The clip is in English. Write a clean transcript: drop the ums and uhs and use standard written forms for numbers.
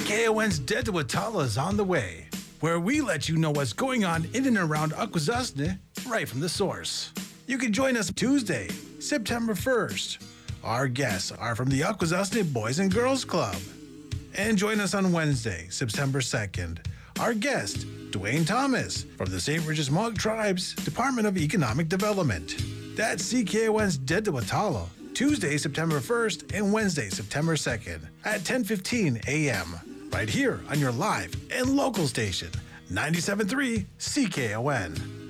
CKON's Dead to Watala is on the way, where we let you know what's going on in and around Akwesasne right from the source. You can join us Tuesday, September 1st. Our guests are from the Akwesasne Boys and Girls Club. And join us on Wednesday, September 2nd. Our guest, Dwayne Thomas, from the St. Regis Mohawk Tribes Department of Economic Development. That's CKON's Dead to Watala, Tuesday, September 1st and Wednesday, September 2nd at 10:15 a.m. right here on your live and local station, 97.3 CKON.